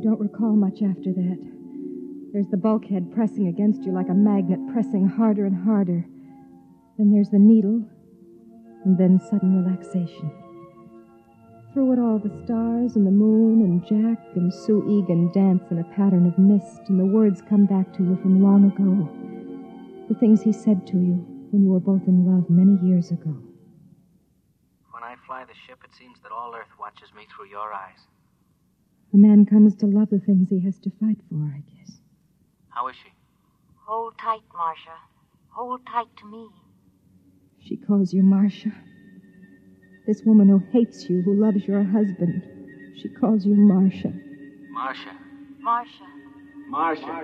You don't recall much after that. There's the bulkhead pressing against you like a magnet, pressing harder and harder. Then there's the needle, and then sudden relaxation. Through it all, the stars and the moon and Jack and Sue Egan dance in a pattern of mist, and the words come back to you from long ago. The things he said to you when you were both in love many years ago. When I fly the ship, it seems that all Earth watches me through your eyes. A man comes to love the things he has to fight for, I guess. How is she? Hold tight, Marcia. Hold tight to me. She calls you Marcia. This woman who hates you, who loves your husband, she calls you Marcia. Marcia. Marcia. Marcia.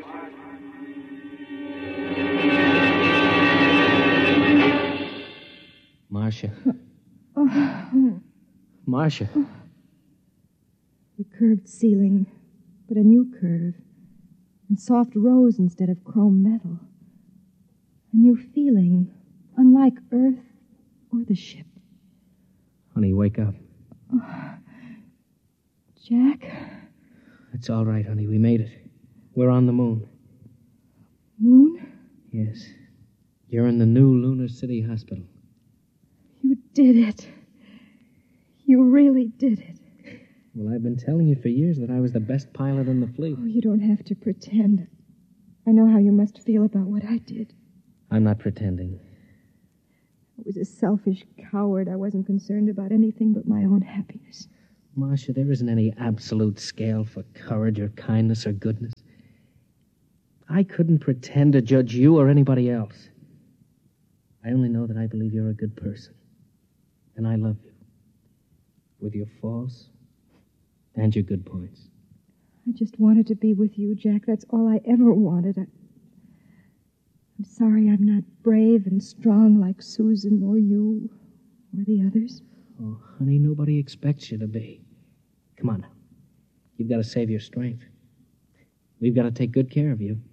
Marcia. Marcia. The curved ceiling, but a new curve, and soft rose instead of chrome metal. A new feeling, unlike Earth or the ship. Honey, wake up. Jack? It's all right, honey. We made it. We're on the moon. Moon? Yes. You're in the new Lunar City Hospital. You did it. You really did it. Well, I've been telling you for years that I was the best pilot in the fleet. Oh, you don't have to pretend. I know how you must feel about what I did. I'm not pretending. I was a selfish coward. I wasn't concerned about anything but my own happiness. Marcia, there isn't any absolute scale for courage or kindness or goodness. I couldn't pretend to judge you or anybody else. I only know that I believe you're a good person. And I love you. With your faults and your good points. I just wanted to be with you, Jack. That's all I ever wanted. I'm sorry I'm not brave and strong like Susan or you or the others. Oh, honey, nobody expects you to be. Come on now. You've got to save your strength. We've got to take good care of you.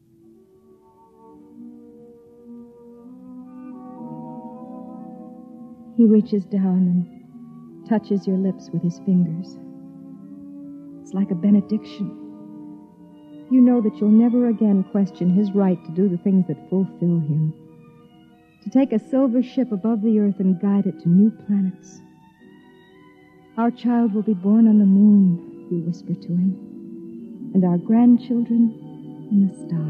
He reaches down and touches your lips with his fingers. It's like a benediction. You know that you'll never again question his right to do the things that fulfill him. To take a silver ship above the earth and guide it to new planets. Our child will be born on the moon, you whisper to him, and our grandchildren in the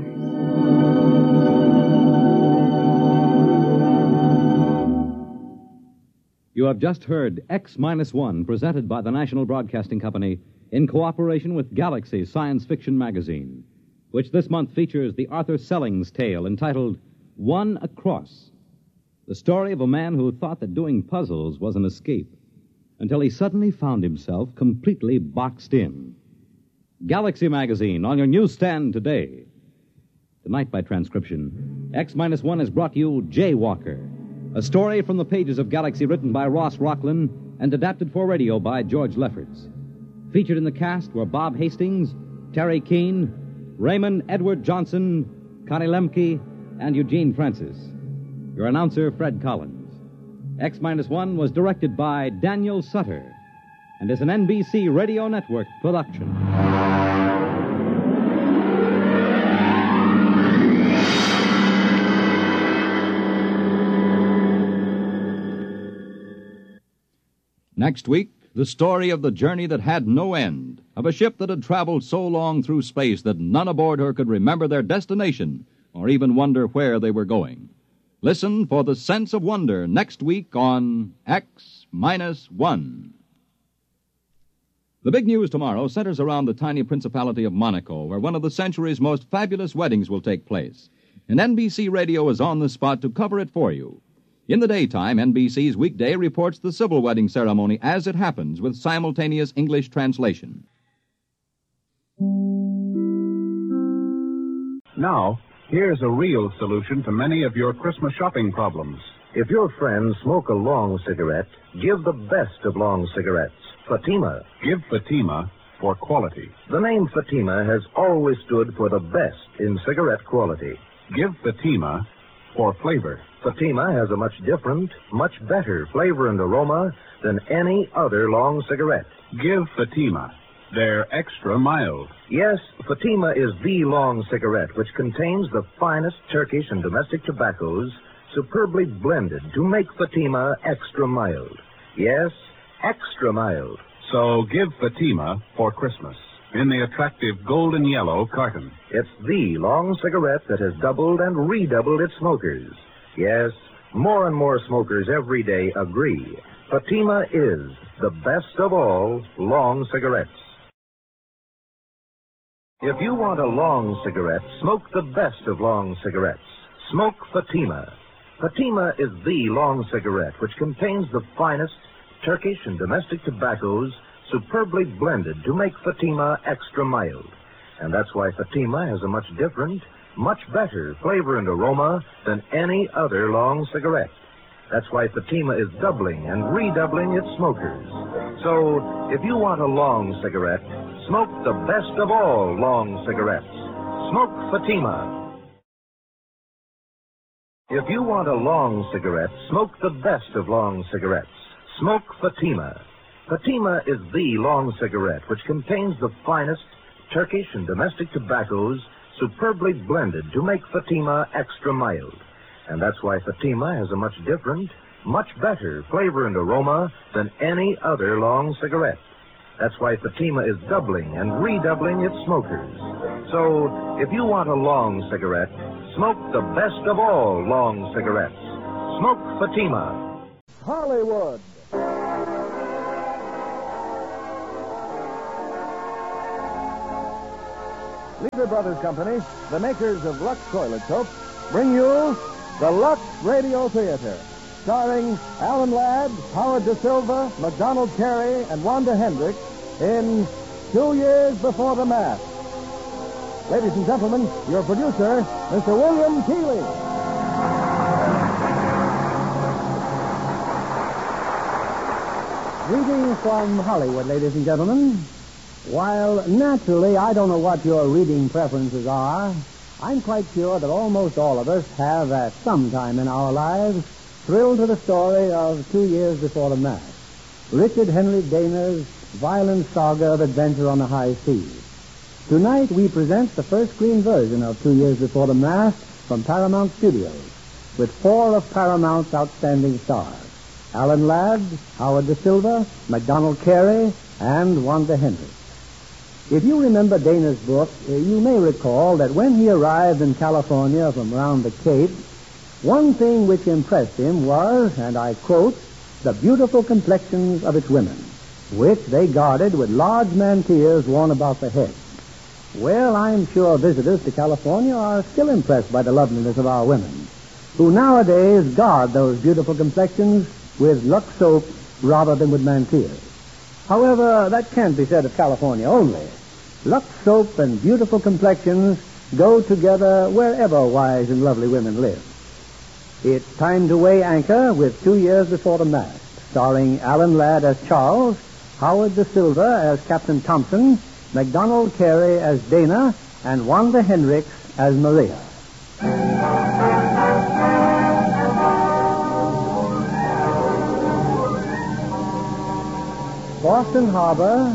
stars. You have just heard X-1, presented by the National Broadcasting Company in cooperation with Galaxy Science Fiction Magazine, which this month features the Arthur Sellings tale entitled One Across, the story of a man who thought that doing puzzles was an escape, until he suddenly found himself completely boxed in. Galaxy Magazine on your newsstand today. Tonight, by transcription, X-1 has brought you Jaywalker, a story from the pages of Galaxy written by Ross Rocklin and adapted for radio by George Lefferts. Featured in the cast were Bob Hastings, Terry Keane, Raymond Edward Johnson, Connie Lemke, and Eugene Francis. Your announcer, Fred Collins. X-1 was directed by Daniel Sutter and is an NBC Radio Network production. Next week, the story of the journey that had no end, of a ship that had traveled so long through space that none aboard her could remember their destination or even wonder where they were going. Listen for the sense of wonder next week on X-1. The big news tomorrow centers around the tiny principality of Monaco, where one of the century's most fabulous weddings will take place. And NBC Radio is on the spot to cover it for you. In the daytime, NBC's Weekday reports the civil wedding ceremony as it happens with simultaneous English translation. Now, here's a real solution to many of your Christmas shopping problems. If your friends smoke a long cigarette, give the best of long cigarettes, Fatima. Give Fatima for quality. The name Fatima has always stood for the best in cigarette quality. Give Fatima for flavor. Fatima has a much different, much better flavor and aroma than any other long cigarette. Give Fatima They're extra mild. Yes, Fatima is the long cigarette which contains the finest Turkish and domestic tobaccos superbly blended to make Fatima extra mild. Yes, extra mild. So give Fatima for Christmas in the attractive golden yellow carton. It's the long cigarette that has doubled and redoubled its smokers. Yes, more and more smokers every day agree Fatima is the best of all long cigarettes. If you want a long cigarette, smoke the best of long cigarettes. Smoke Fatima. Fatima is the long cigarette which contains the finest Turkish and domestic tobaccos superbly blended to make Fatima extra mild. And that's why Fatima has a much different, much better flavor and aroma than any other long cigarette. That's why Fatima is doubling and redoubling its smokers. So, if you want a long cigarette, smoke the best of all long cigarettes. Smoke Fatima. If you want a long cigarette, smoke the best of long cigarettes. Smoke Fatima. Fatima is the long cigarette which contains the finest Turkish and domestic tobaccos superbly blended to make Fatima extra mild. And that's why Fatima has a much different, much better flavor and aroma than any other long cigarette. That's why Fatima is doubling and redoubling its smokers. So, if you want a long cigarette, smoke the best of all long cigarettes. Smoke Fatima. Hollywood. Lever Brothers Company, the makers of Lux Toilet Soap, bring you the Lux Radio Theater, starring Alan Ladd, Howard Da Silva, MacDonald Carey, and Wanda Hendricks in 2 Years Before the Mask. Ladies and gentlemen, your producer, Mr. William Keighley. Greetings from Hollywood, ladies and gentlemen. While naturally I don't know what your reading preferences are, I'm quite sure that almost all of us have at some time in our lives thrilled to the story of 2 Years Before the Mask, Richard Henry Dana's violent saga of adventure on the high seas. Tonight we present the first screen version of 2 Years Before the Mask from Paramount Studios, with 4 of Paramount's outstanding stars: Alan Ladd, Howard Da Silva, MacDonald Carey, and Wanda Hendricks. If you remember Dana's book, you may recall that when he arrived in California from around the Cape, one thing which impressed him was, and I quote, the beautiful complexions of its women, which they guarded with large mantillas worn about the head. Well, I'm sure visitors to California are still impressed by the loveliness of our women, who nowadays guard those beautiful complexions with Lux soap rather than with mantillas. However, that can't be said of California only. Lux soap and beautiful complexions go together wherever wise and lovely women live. It's time to weigh anchor with 2 Years Before the Mask, starring Alan Ladd as Charles, Howard Da Silva as Captain Thompson, MacDonald Carey as Dana, and Wanda Hendricks as Maria. Boston Harbor,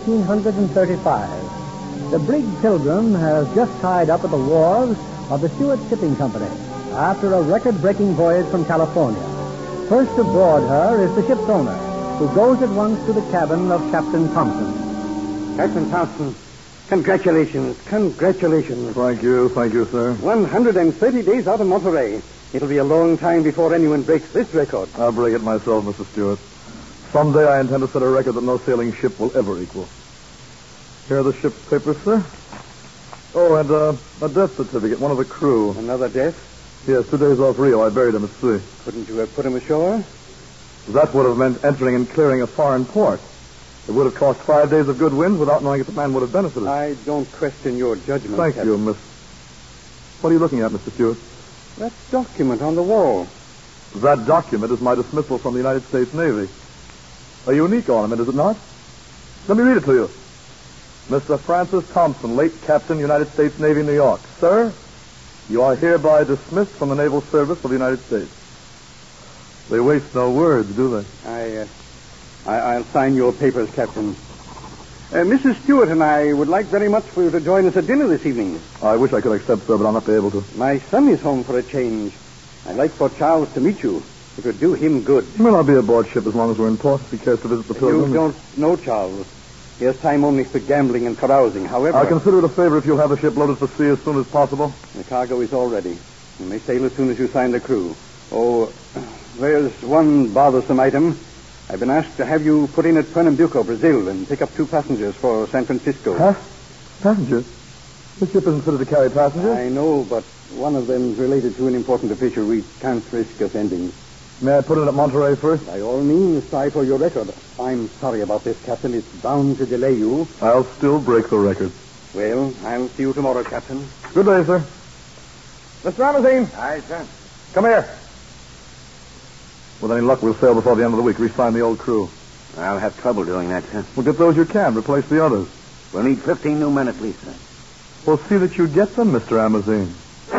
1835. The brig Pilgrim has just tied up at the wharves of the Stewart Shipping Company after a record-breaking voyage from California. First aboard her is the ship's owner, who goes at once to the cabin of Captain Thompson. Captain Thompson, congratulations. Thank you, sir. 130 days out of Monterey. It'll be a long time before anyone breaks this record. I'll break it myself, Mr. Stewart. Someday I intend to set a record that no sailing ship will ever equal. Here are the ship's papers, sir. Oh, and a death certificate, one of the crew. Another death? Yes, 2 days off Rio. I buried him at sea. Couldn't you have put him ashore? That would have meant entering and clearing a foreign port. It would have cost 5 days of good winds without knowing if the man would have benefited. I don't question your judgment, Thank Captain. you, Miss. What are you looking at, Mr. Stewart? That document on the wall. That document is my dismissal from the United States Navy. A unique ornament, is it not? Let me read it to you. Mr. Francis Thompson, late Captain, United States Navy, New York. Sir, you are hereby dismissed from the Naval Service of the United States. They waste no words, do they? I'll sign your papers, Captain. Mrs. Stewart and I would like very much for you to join us at dinner this evening. I wish I could accept, sir, but I'll not be able to. My son is home for a change. I'd like for Charles to meet you. It would do him good. Well, I'll be aboard ship as long as we're in port if he cares to visit the Pilgrim. You don't know Charles. He has time only for gambling and carousing. However... I'll consider it a favor if you'll have the ship loaded for sea as soon as possible. The cargo is all ready. You may sail as soon as you sign the crew. Oh, there's one bothersome item. I've been asked to have you put in at Pernambuco, Brazil, and pick up 2 passengers for San Francisco. Huh? Passengers? The ship isn't fitted to carry passengers. I know, but one of them's related to an important official we can't risk offending. May I put it at Monterey first? By all means, try for your record. I'm sorry about this, Captain. It's bound to delay you. I'll still break the record. Well, I'll see you tomorrow, Captain. Good day, sir. Mr. Amazine. Aye, sir. Come here. With any luck, we'll sail before the end of the week. Re-sign the old crew. I'll have trouble doing that, sir. Well, get those you can. Replace the others. We'll need 15 new men at least, sir. Well, see that you get them, Mr. Amazine.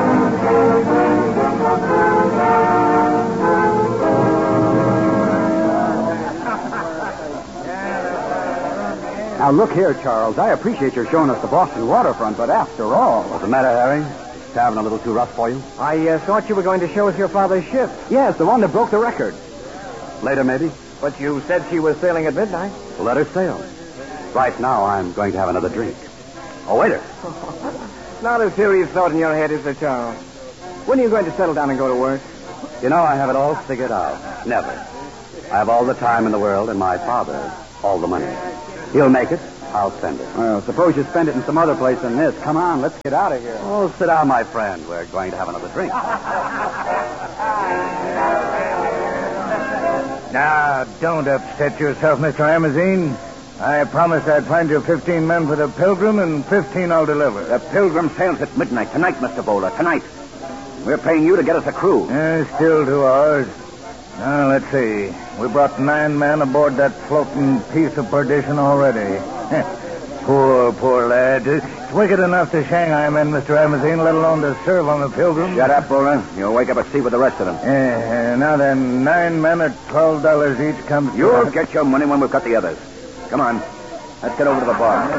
Now, look here, Charles. I appreciate your showing us the Boston waterfront, but after all... What's the matter, Harry? Tavern a little too rough for you? I thought you were going to show us your father's ship. Yes, the one that broke the record. Later, maybe. But you said she was sailing at midnight. Well, let her sail. Right now, I'm going to have another drink. Oh, waiter. Not a serious thought in your head, is there, Charles? When are you going to settle down and go to work? You know, I have it all figured out. Never. I have all the time in the world, and my father, all the money. He'll make it. I'll spend it. Well, suppose you spend it in some other place than this. Come on, let's get out of here. Oh, sit down, my friend. We're going to have another drink. Now, don't upset yourself, Mr. Amazine. I promised I'd find you 15 men for the Pilgrim, and 15 I'll deliver. The Pilgrim sails at midnight tonight, Mr. Bowler. Tonight. We're paying you to get us a crew. Still 2 hours. Now, let's see. We brought 9 men aboard that floating piece of perdition already. Poor lad. It's wicked enough to Shanghai men, Mr. Amazine, let alone to serve on the Pilgrim. Shut up, Bowler. You'll wake up at sea with the rest of them. Now then, 9 men at $12 each comes... You'll get your money when we've got the others. Come on. Let's get over to the bar.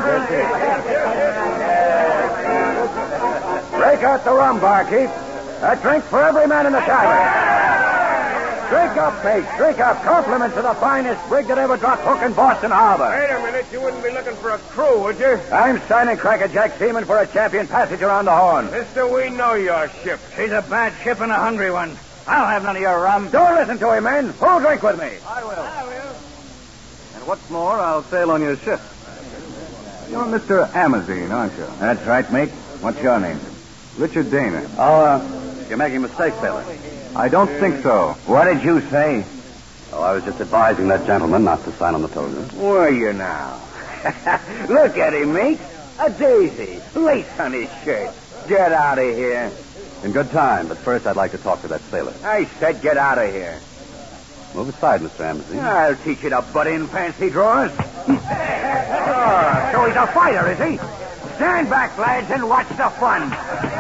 Break out the rum, barkeep. A drink for every man in the tavern. Drink up, mate. Drink up. Compliments to the finest brig that ever dropped hook in Boston Harbor. Wait a minute. You wouldn't be looking for a crew, would you? I'm signing Crackerjack Seaman for a champion passage around the Horn. Mister, we know your ship. She's a bad ship and a hungry one. I'll have none of your rum. Don't listen to him, men. Who'll drink with me? I will. And what's more, I'll sail on your ship. You're Mr. Amazine, aren't you? That's right, mate. What's your name? Richard Dana. Oh, you're making a mistake, sailor. I don't think so. What did you say? Oh, I was just advising that gentleman not to sign on the Pilgrim. Were you now? Look at him, mate. A daisy. Lace on his shirt. Get out of here. In good time, but first I'd like to talk to that sailor. I said get out of here. Move aside, Mr. Amazine. I'll teach you to butt in, fancy drawers. So he's a fighter, is he? Stand back, lads, and watch the fun.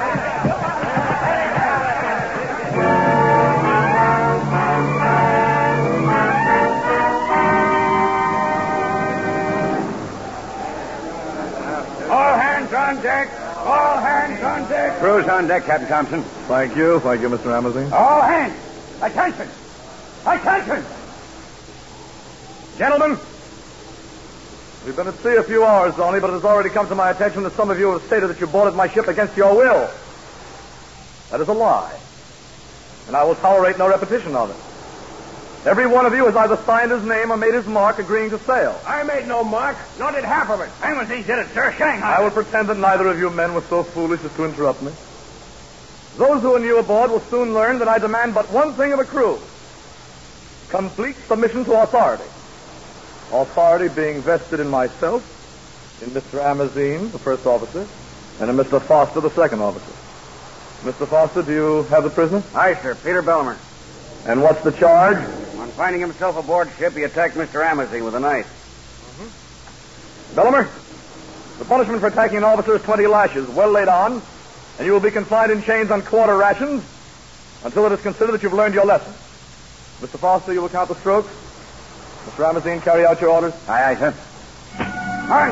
All hands on deck. All hands on deck. Crew's on deck, Captain Thompson. Thank you, Mr. Amazine. All hands. Attention. Attention. Gentlemen, we've been at sea a few hours only, but it has already come to my attention that some of you have stated that you boarded my ship against your will. That is a lie, and I will tolerate no repetition of it. Every one of you has either signed his name or made his mark agreeing to sail. I made no mark, nor did half of it. Amazine did it, sir. Shanghai. I will pretend that neither of you men were so foolish as to interrupt me. Those who are new aboard will soon learn that I demand but one thing of a crew: complete submission to authority. Authority being vested in myself, in Mr. Amazine, the first officer, and in Mr. Foster, the second officer. Mr. Foster, do you have the prisoner? Aye, sir. Peter Belmer. And what's the charge? On finding himself aboard ship, he attacked Mr. Amazine with a knife. Belmer, the punishment for attacking an officer is 20 lashes, well laid on, and you will be confined in chains on quarter rations until it is considered that you've learned your lesson. Mr. Foster, you will count the strokes. Mr. Amazine, carry out your orders. Aye, aye, sir. 1,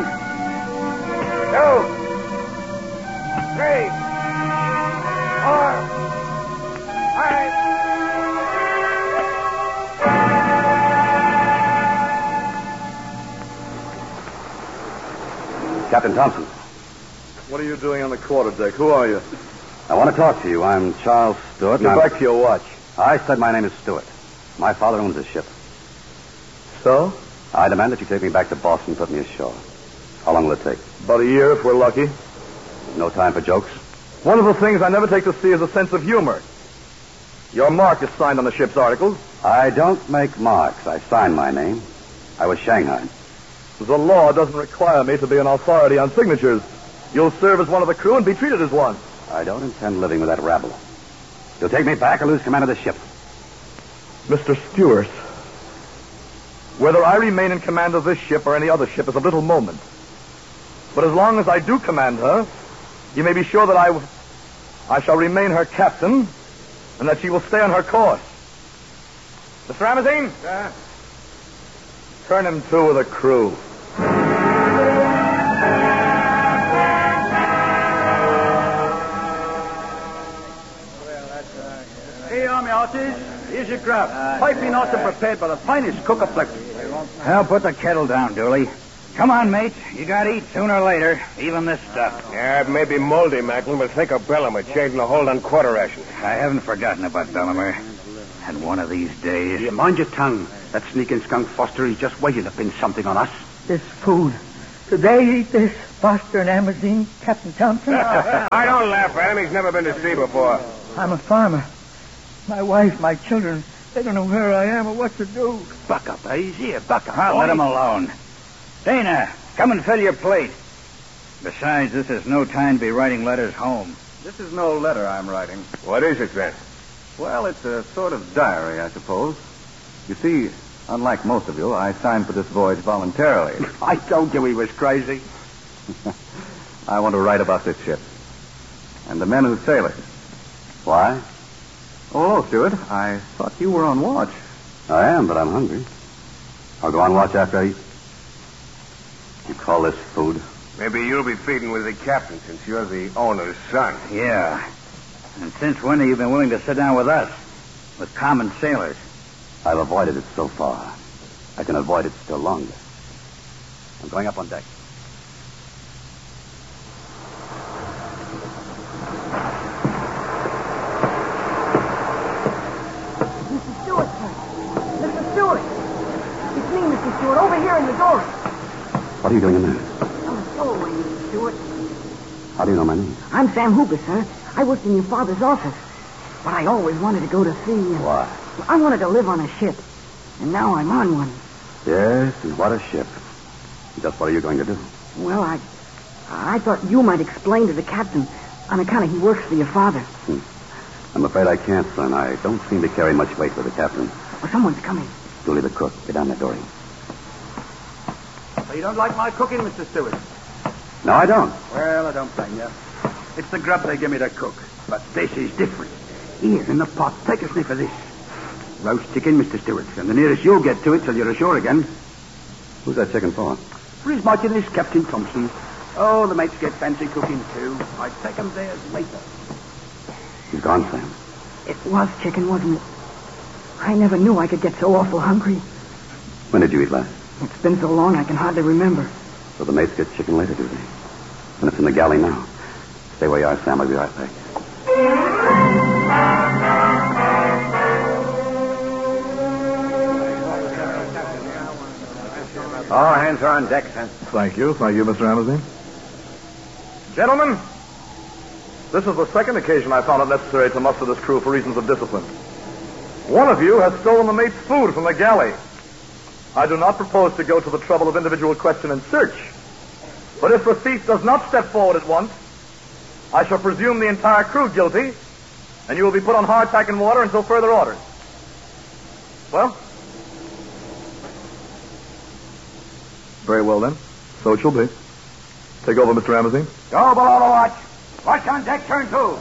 2, 3, 4, 5. Captain Thompson. What are you doing on the quarterdeck? Who are you? I want to talk to you. I'm Charles Stewart. Get back to your watch. I said my name is Stewart. My father owns a ship. So? I demand that you take me back to Boston and put me ashore. How long will it take? About a year, if we're lucky. No time for jokes? One of the things I never take to sea is a sense of humor. Your mark is signed on the ship's articles. I don't make marks. I sign my name. I was shanghaied. The law doesn't require me to be an authority on signatures. You'll serve as one of the crew and be treated as one. I don't intend living with that rabble. You'll take me back or lose command of the ship. Mr. Stewart, whether I remain in command of this ship or any other ship is of little moment. But as long as I do command her, you may be sure that I shall remain her captain and that she will stay on her course. Mr. Ramazine? Sir? Turn him to with a crew. Hey, Army horses, here's your grub. Piping awesome prepared by the finest cook afflicted. Well, put the kettle down, Dooley. Come on, mate. You gotta eat sooner or later, even this stuff. Yeah, it may be moldy, Macklin, but think of Bellamar changing the hold on quarter rations. I haven't forgotten about Bellamar. And one of these days... You mind your tongue. That sneaking skunk Foster, he's just waiting to pin something on us. This food. Did they eat this, Foster and Amazine, Captain Thompson? I don't laugh at him. He's never been to sea before. I'm a farmer. My wife, my children, they don't know where I am or what to do. Buck up, eh? He's here. Buck up. I'll let him alone. Dana, come and fill your plate. Besides, this is no time to be writing letters home. This is no letter I'm writing. What is it, then? Well, it's a sort of diary, I suppose. You see, unlike most of you, I signed for this voyage voluntarily. I told you he was crazy. I want to write about this ship. And the men who sail it. Why? Oh, Stewart, I thought you were on watch. I am, but I'm hungry. I'll go on watch after I eat. You call this food? Maybe you'll be feeding with the captain since you're the owner's son. Yeah. And since when have you been willing to sit down with us? With common sailors? I've avoided it so far. I can avoid it still longer. I'm going up on deck. Mr. Stewart, sir. Mr. Stewart. It's me, Mr. Stewart, over here in the door. What are you doing in there? Oh, go away, Mr. Stewart. How do you know my name? I'm Sam Hooper, sir. I worked in your father's office. But I always wanted to go to sea. Why? I wanted to live on a ship. And now I'm on one. Yes, and what a ship. Just what are you going to do? Well, I thought you might explain to the captain on account of he works for your father. I'm afraid I can't, son. I don't seem to carry much weight with the captain. Oh, someone's coming. Dooley the cook. Get down that door. So you don't like my cooking, Mr. Stewart? No, I don't. Well, I don't blame you. It's the grub they give me to cook. But this is different. Here, in the pot. Take a sniff of this. Roast chicken, Mr. Stewart. And the nearest you'll get to it till you're ashore again. Who's that chicken for? For his Majesty Captain Thompson. Oh, the mates get fancy cooking, too. I take them theirs later. He's gone, Sam. It was chicken, wasn't it? I never knew I could get so awful hungry. When did you eat last? It's been so long I can hardly remember. So the mates get chicken later, do they? And it's in the galley now. Stay where you are, Sam. I'll be right back. All hands are on deck, sir. Thank you, Mr. Ramazine. Gentlemen, this is the second occasion I found it necessary to muster this crew for reasons of discipline. One of you has stolen the mate's food from the galley. I do not propose to go to the trouble of individual question and search. But if the thief does not step forward at once, I shall presume the entire crew guilty, and you will be put on hardtack and water until further orders. Well? Very well, then. So it shall be. Take over, Mr. Ramazine. Go below the watch. Watch on deck, turn two.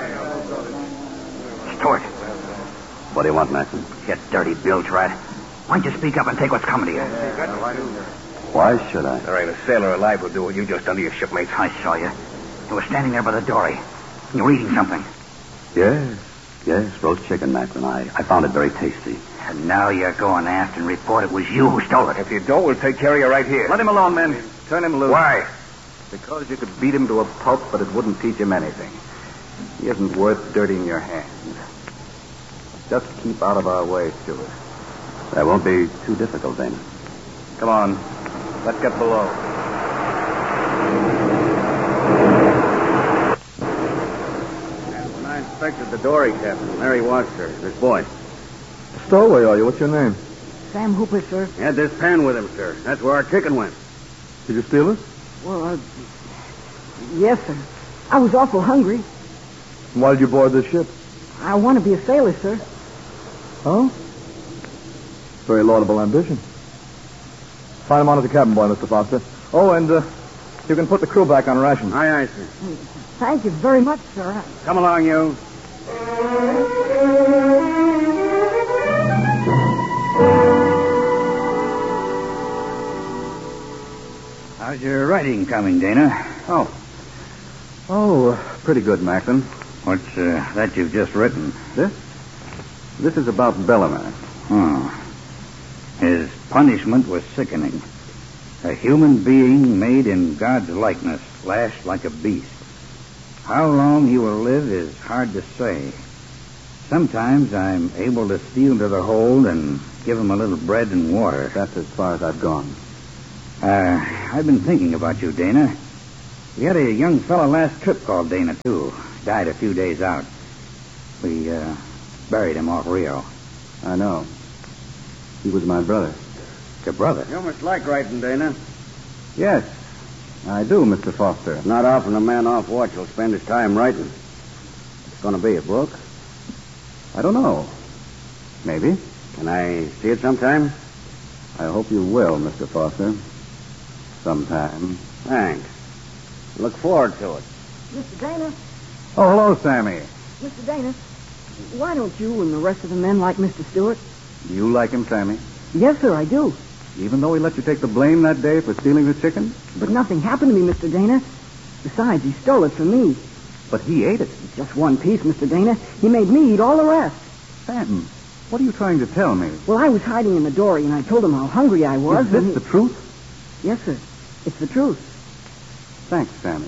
Stewart. What do you want, Maxon? You dirty bilge rat. Why don't you speak up and take what's coming to you? Why should I? There ain't a sailor alive who'll do what you just done to your shipmates. I saw you. You were standing there by the dory. You were eating something. Yes, roast chicken, Macklin. I found it very tasty. And now you're going aft and report it was you who stole it. If you don't, we'll take care of you right here. Let him alone, men. Turn him loose. Why? Because you could beat him to a pulp, but it wouldn't teach him anything. He isn't worth dirtying your hands. Just keep out of our way, Stewart. That won't be too difficult, Dana. Come on. Let's get below. When I inspected the dory, Captain, there he was, sir. This boy. Stowaway, are you? What's your name? Sam Hooper, sir. He had this pan with him, sir. That's where our chicken went. Did you steal it? Well, yes, sir. I was awful hungry. Why did you board this ship? I want to be a sailor, sir. Oh? Very laudable ambition. Find him on as a cabin boy, Mr. Foster. Oh, and you can put the crew back on rations. Aye, sir. Thank you very much, sir. Come along, you. How's your writing coming, Dana? Pretty good, Macklin. What's that you've just written? This is about Bellamar. His punishment was sickening. A human being made in God's likeness, lashed like a beast. How long he will live is hard to say. Sometimes I'm able to steal to the hold and give him a little bread and water. That's as far as I've gone. I've been thinking about you, Dana. We had a young fellow last trip called Dana, too. Died a few days out. We buried him off Rio. I know. He was my brother. Your brother? You must like writing, Dana. Yes, I do, Mr. Foster. Not often a man off watch will spend his time writing. It's going to be a book. I don't know. Maybe. Can I see it sometime? I hope you will, Mr. Foster. Sometime. Thanks. Look forward to it. Mr. Dana, Oh, hello, Sammy. Mr. Dana, why don't you and the rest of the men like Mr. Stewart? Do you like him, Sammy? Yes, sir, I do. Even though he let you take the blame that day for stealing the chicken? But nothing happened to me, Mr. Dana. Besides, he stole it from me. But he ate it. Just one piece, Mr. Dana. He made me eat all the rest. Sam, what are you trying to tell me? Well, I was hiding in the dory, and I told him how hungry I was. Is this the truth? Yes, sir. It's the truth. Thanks, Sammy.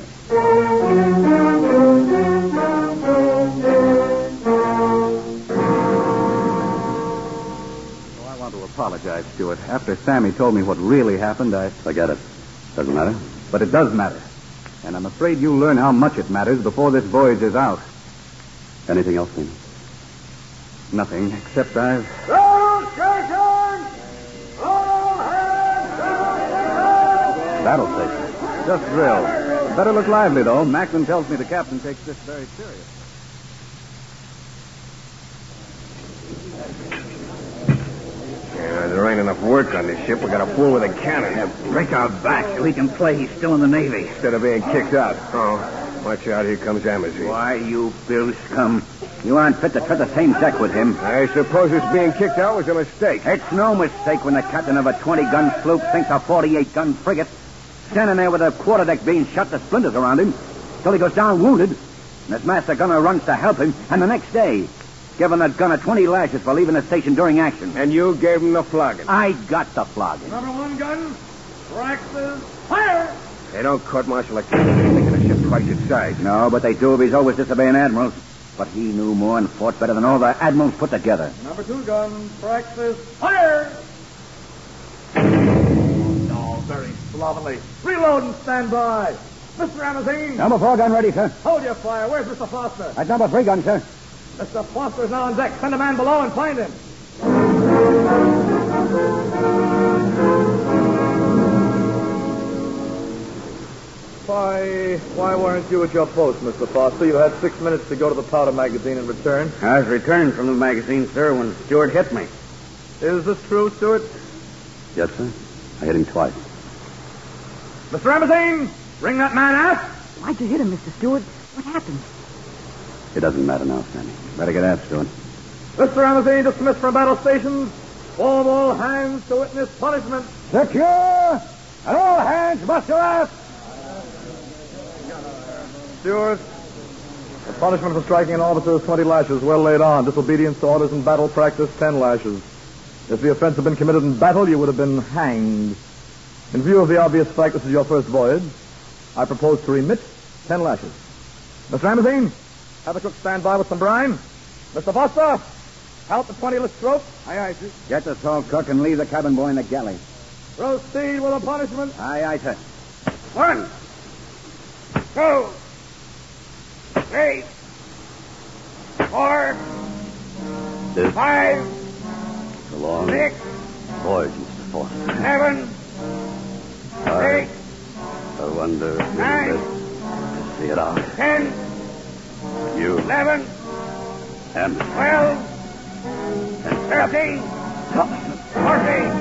I want to apologize, Stuart. After Sammy told me what really happened, I... Forget it. Doesn't matter. But it does matter. And I'm afraid you'll learn how much it matters before this voyage is out. Anything else, Dana? Nothing, except I've... Battle station. Just drill. Better look lively, though. Macklin tells me the captain takes this very serious. Yeah, there ain't enough work on this ship. We got a fool with a cannon. Break our back so he can play he's still in the Navy. Instead of being kicked out. Oh, watch out. Here comes Amazon. Why, you Bill scum. You aren't fit to tread the same deck with him. I suppose this being kicked out was a mistake. It's no mistake when the captain of a 20-gun sloop sinks a 48-gun frigate, standing there with a quarterdeck being shot to splinters around him, till he goes down wounded, and his master gunner runs to help him, and the next day, giving that gunner 20 lashes for leaving the station during action. And you gave him the flogging. I got the flogging. Number 1 gun, Braxton, fire! They don't court-martial a captain making a ship twice its size. No, but they do if he's always disobeying admirals. But he knew more and fought better than all the admirals put together. Number 2 gun, Braxton, fire! Oh, very slovenly. Reload and stand by. Mr. Amazon. Number 4 gun ready, sir. Hold your fire. Where's Mr. Foster? At number 3 gun, sir. Mr. Foster's now on deck. Send a man below and find him. Why weren't you at your post, Mr. Foster? You had 6 minutes to go to the powder magazine and return. I was returned from the magazine, sir, when Stewart hit me. Is this true, Stewart? Yes, sir. I hit him twice. Mr. Amazon, bring that man out. Why'd you hit him, Mr. Stewart? What happened? It doesn't matter now, Sammy. Better get aft, Stuart. Mr. Amazon, dismissed from battle stations. Form all hands to witness punishment. Secure! And all hands muster up. Stewart, the punishment for striking an officer is 20 lashes, well laid on. Disobedience to orders in battle practice, 10 lashes. If the offense had been committed in battle, you would have been hanged. In view of the obvious fact this is your first voyage, I propose to remit 10 lashes. Miss Ramazine, have the cook stand by with some brine. Mr. Foster, help the 20-list rope. Aye, aye, sir. Get the salt cook and leave the cabin boy in the galley. Proceed with the punishment. Aye, aye, sir. 1, 2, 3, 4, 5, So long. 6, Voyage, Mr. Foster. 7, 8, I wonder if 9, you'll see it out. 10, You 11, and 12, 13, 14.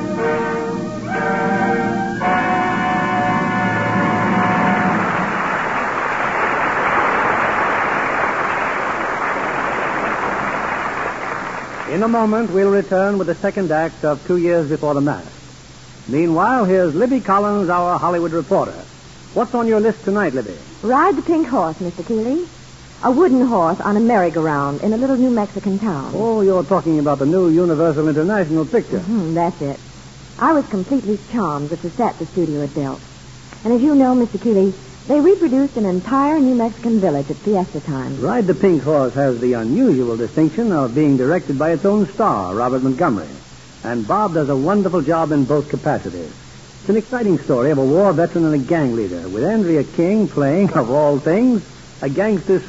In a moment, we'll return with the second act of 2 Years Before the Mast. Meanwhile, here's Libby Collins, our Hollywood reporter. What's on your list tonight, Libby? Ride the pink horse, Mr. Keeley. A wooden horse on a merry-go-round in a little New Mexican town. Oh, you're talking about the new Universal International picture. That's it. I was completely charmed with the set the studio had built. And as you know, Mr. Keeley, they reproduced an entire New Mexican village at fiesta time. Ride the Pink Horse has the unusual distinction of being directed by its own star, Robert Montgomery. And Bob does a wonderful job in both capacities. It's an exciting story of a war veteran and a gang leader, with Andrea King playing, of all things, a gangster